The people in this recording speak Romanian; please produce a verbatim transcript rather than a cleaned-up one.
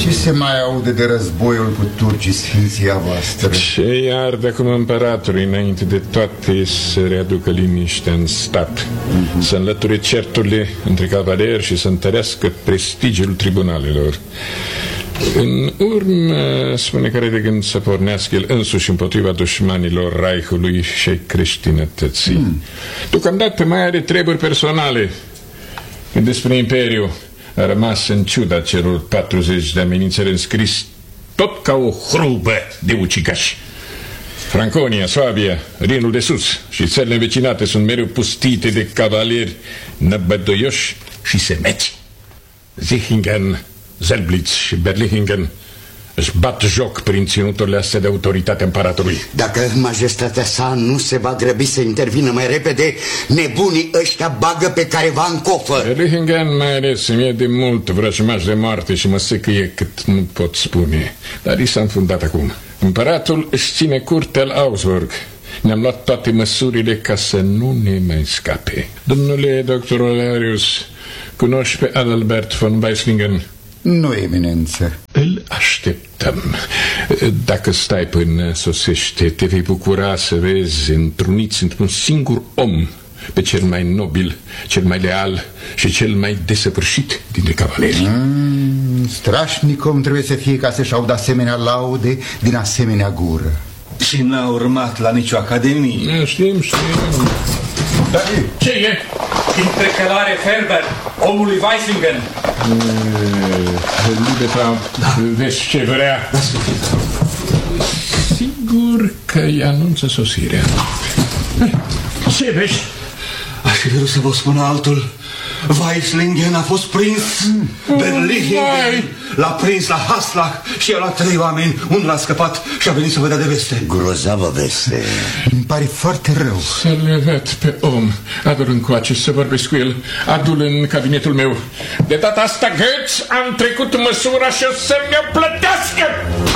Ce se mai aude de războiul cu turcii, sfinția voastră? Ce iar de acum împăratului, înainte de toate, să readucă liniștea în stat, uh-huh. să înlăture certurile între cavaleri și să întărească prestigiul tribunalelor. În urmă, spune că are de gând să pornească el însuși împotriva dușmanilor Reichului și ai creștinătății. Mm. Deocamdată mai are treburi personale. Despre Imperiu a rămas în ciuda celor patruzeci de amenințări înscris tot ca o hrubă de ucigași. Franconia, Suabia, Rinul de Sus și țările învecinate sunt mereu pustite de cavaleri năbădoioși și semeți. Zechingen, Zelblitz și Berlichingen își bat joc prin ținuturile astea de autoritate împăratului. Dacă majestatea sa nu se va grăbi să intervină mai repede, nebunii ăștia bagă pe careva în cofă. Berlichingen mai ales îmi e de mult vrăjmaș de moarte și mă secăie cât nu pot spune. Dar i s-a înfundat acum. Împăratul își ține curtea la Augsburg. Ne-am luat toate măsurile ca să nu ne mai scape. Domnule doctor Olarius, cunoști pe Adalbert von Weislingen? Nu, eminență. Îl așteptăm. Dacă stai până sosește, te vei bucura să vezi întruniți într-un singur om pe cel mai nobil, cel mai leal și cel mai desăvârșit dintre cavaleri. Mm, strașnic om trebuie să fie ca să-și audă asemenea laude din asemenea gură. Și n-a urmat la nicio academie. Știm, știm. Dar ce e? Dintre călare Ferber, omului Weislingen. Libeta, da. Vezi ce vrea? Da, sigur că îi anunță sosirea. Ce vezi? Aș fi vrut să vă spun altul. Weislingen a fost prins. mm. Berlichingen l-a prins la Haslach și a luat trei oameni. Unul a scăpat și a venit să vă dea de veste. Grozavă veste. Îmi pare foarte rău. Să-l ved pe om. Adu-l încoace să vorbesc cu el. Adu-l în cabinetul meu. De data asta, Goetz, am trecut măsura și o să-mi o plătească.